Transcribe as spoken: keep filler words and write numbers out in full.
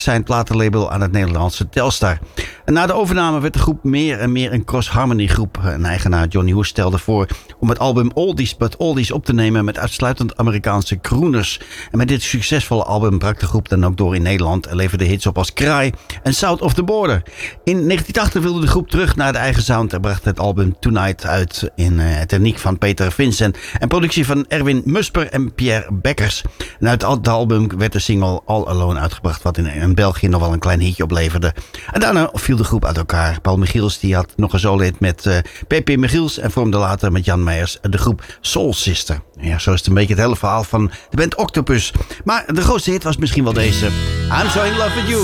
zijn platenlabel aan het Nederlandse Telstar. En na de overname werd de groep meer en meer een cross-harmony groep. Een eigenaar Johnny Hoes stelde voor om het album Oldies but Oldies op te nemen met uitsluitend Amerikaanse crooners. En met dit succesvolle album brak de groep dan ook door in Nederland en leverde hits op als Cry en South of the Border. In negentien tachtig wilde de groep terug naar de eigen sound en bracht het album Tonight uit in uh, techniek van Peter Vincent en productie van Erwin Musper en Pierre Bekkers. En uit het album werd de single All Alone uitgebracht, wat in, in België nog wel een klein hitje opleverde. En daarna viel de groep uit elkaar. Paul Michiels die had nog een solo-hit met uh, P P Michiels en vormde later met Jan Meijers de groep Soul Sister. Ja, zo is het een beetje het hele verhaal van de band Octopus. Maar de grootste hit was misschien wel deze. I'm So In Love With You.